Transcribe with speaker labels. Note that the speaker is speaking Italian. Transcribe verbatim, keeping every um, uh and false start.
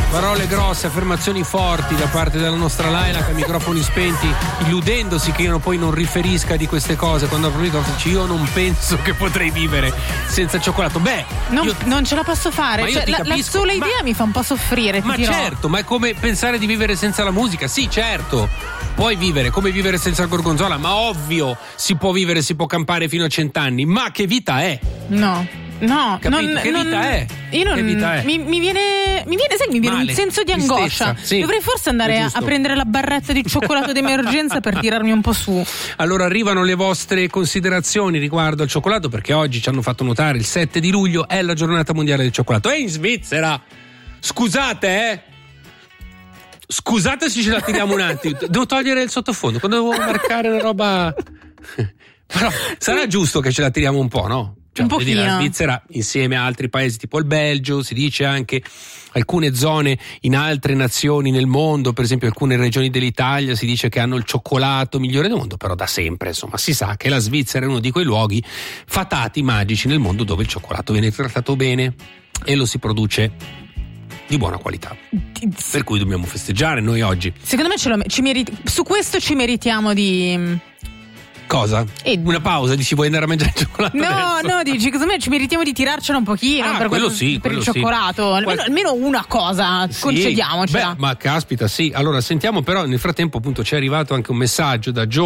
Speaker 1: Parole grosse, affermazioni forti da parte della nostra Laila, che a microfoni spenti, illudendosi che io poi non riferisca di queste cose. Quando apro il microfono dice: io non penso che potrei vivere senza cioccolato. Beh,
Speaker 2: non,
Speaker 1: io,
Speaker 2: non ce la posso fare, cioè, la, la sola idea
Speaker 1: ma,
Speaker 2: mi fa un po' soffrire.
Speaker 1: Ma certo, ma è come pensare di vivere senza la musica. Sì, certo, puoi vivere, come vivere senza il gorgonzola, ma ovvio, si può vivere, si può campare fino a cent'anni. Ma che vita è?
Speaker 2: No. No,
Speaker 1: non, che
Speaker 2: non,
Speaker 1: vita è?
Speaker 2: Io non,
Speaker 1: che vita è?
Speaker 2: Mi, mi viene, mi viene, sai, mi viene
Speaker 1: Male,
Speaker 2: un senso di angoscia.
Speaker 1: Sì,
Speaker 2: dovrei forse andare a, a prendere la barretta di cioccolato d'emergenza per tirarmi un po' su.
Speaker 1: Allora arrivano le vostre considerazioni riguardo al cioccolato, perché oggi ci hanno fatto notare il sette di luglio è la giornata mondiale del cioccolato. E in Svizzera, scusate, eh? Scusate se ce la tiriamo un attimo. Devo togliere il sottofondo quando devo marcare una roba. Però sarà giusto che ce la tiriamo un po', no? Cioè,
Speaker 2: un pochino.
Speaker 1: La Svizzera, insieme a altri paesi tipo il Belgio, si dice anche alcune zone in altre nazioni nel mondo, per esempio alcune regioni dell'Italia, si dice che hanno il cioccolato migliore del mondo, però da sempre, insomma, si sa che la Svizzera è uno di quei luoghi fatati, magici nel mondo, dove il cioccolato viene trattato bene e lo si produce di buona qualità, per cui dobbiamo festeggiare noi oggi.
Speaker 2: Secondo me ce lo, ci meriti, su questo ci meritiamo di...
Speaker 1: Cosa?
Speaker 2: E...
Speaker 1: Una pausa, dici vuoi andare a mangiare il cioccolato?
Speaker 2: No,
Speaker 1: adesso?
Speaker 2: no, dici, secondo me ci meritiamo di tirarcela un pochino
Speaker 1: ah,
Speaker 2: per,
Speaker 1: quello
Speaker 2: questo,
Speaker 1: sì,
Speaker 2: per
Speaker 1: quello
Speaker 2: il cioccolato,
Speaker 1: sì.
Speaker 2: almeno, almeno una cosa, sì, concediamocela.
Speaker 1: Beh, ma caspita, sì. Allora sentiamo, però nel frattempo appunto ci è arrivato anche un messaggio da Gio